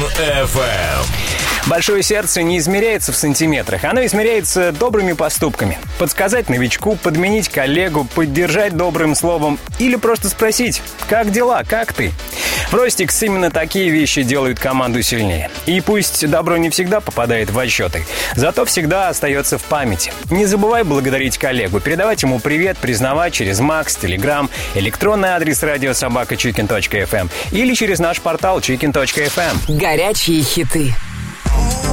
FM. Большое сердце не измеряется в сантиметрах, оно измеряется добрыми поступками. Подсказать новичку, подменить коллегу, поддержать добрым словом или просто спросить: «Как дела? Как ты?» В Ростикс именно такие вещи делают команду сильнее. И пусть добро не всегда попадает в отчеты, зато всегда остается в памяти. Не забывай благодарить коллегу, передавать ему привет, признавать через Макс, Телеграм, электронный адрес радиособака.chicken.fm или через наш портал chicken.fm. Горячие хиты.